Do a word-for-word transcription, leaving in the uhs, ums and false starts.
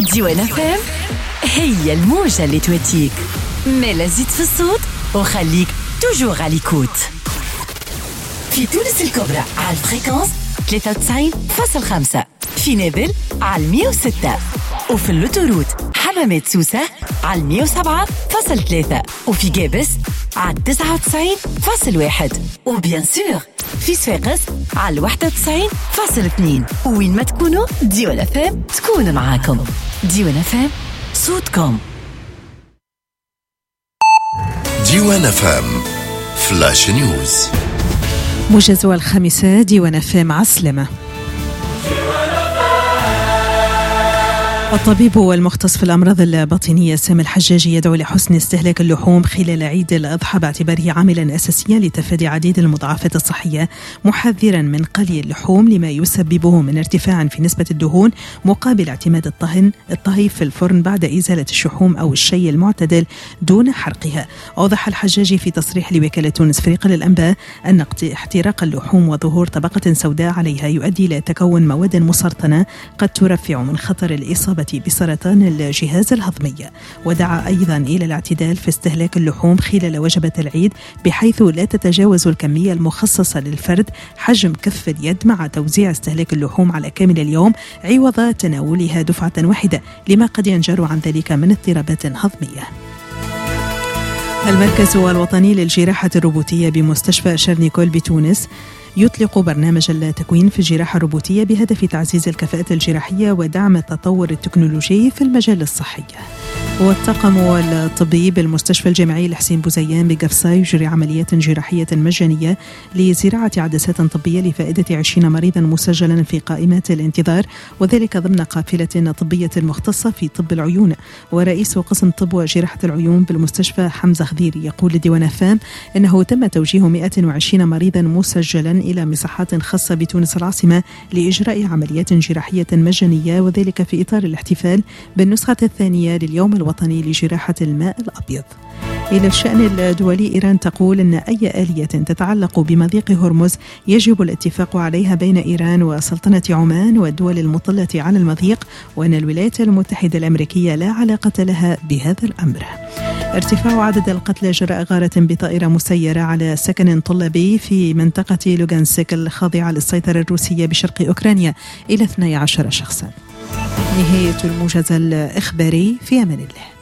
ديوان فام هي الموجة اللي تواتيك مالا زيد في الصوت وخليك توجور على ليكوت. في تونس الكبرى على الفريكونس ثلاثة وتسعين فاصل خمسة، في نابل على مية وستة، وفي اللوتوروت حمامات سوسة على مية وسبعة فاصل ثلاثة، وفي جابس على تسعة وتسعين فاصل واحد، وبيان سور في صفاقس على واحد وتسعين فاصل اثنين. وين ما تكونوا ديوان فام تكون معاكم. ديوان فام صوتكم. ديوان فام فلاش نيوز. موجز الخامسة. ديوان فام عسلمة. الطبيب والمختص في الأمراض الباطنية سامي الحجاجي يدعو لحسن استهلاك اللحوم خلال عيد الأضحى باعتباره عاملا أساسيا لتفادي عديد المضاعفات الصحية، محذرا من قلي اللحوم لما يسببه من ارتفاع في نسبة الدهون مقابل اعتماد الطهن الطهي في الفرن بعد إزالة الشحوم أو الشي المعتدل دون حرقها. أوضح الحجاجي في تصريح لوكالة تونس فريق للأنباء أن احتراق اللحوم وظهور طبقة سوداء عليها يؤدي إلى تكون مواد مسرطنة قد ترفع من خطر الإصابة بسرطان الجهاز الهضمي. ودعا أيضا إلى الاعتدال في استهلاك اللحوم خلال وجبة العيد بحيث لا تتجاوز الكمية المخصصة للفرد حجم كف اليد، مع توزيع استهلاك اللحوم على كامل اليوم عوض تناولها دفعة واحدة لما قد ينجر عن ذلك من اضطرابات هضمية. المركز الوطني للجراحة الروبوتية بمستشفى شارنيكول بتونس يطلق برنامج التكوين في الجراحة الروبوتية بهدف تعزيز الكفاءة الجراحية ودعم التطور التكنولوجي في المجال الصحي. والطاقم الطبي بالمستشفى الجامعي الحسين بوزيان بقفصة يجري عمليات جراحية مجانية لزراعة عدسات طبية لفائدة عشرين مريضا مسجلا في قائمات الانتظار، وذلك ضمن قافلة طبية مختصة في طب العيون. ورئيس قسم طب وجراحة العيون بالمستشفى حمزة خضيري يقول لديوان فام إنه تم توجيه مئة وعشرين مريضا مسجلا إلى مساحات خاصة بتونس العاصمة لإجراء عمليات جراحية مجانية، وذلك في إطار الاحتفال بالنسخة الثانية لليوم الوطني لجراحة الماء الأبيض. إلى الشأن الدولي، إيران تقول أن أي آلية تتعلق بمضيق هرمز يجب الاتفاق عليها بين إيران وسلطنة عمان والدول المطلة على المضيق، وأن الولايات المتحدة الأمريكية لا علاقة لها بهذا الأمر. ارتفاع عدد القتلى جراء غارة بطائرة مسيرة على سكن طلابي في منطقة لوغانسك الخاضعة للسيطرة الروسية بشرق أوكرانيا إلى اثني عشر شخصا. نهاية الموجز الإخباري، في أمان الله.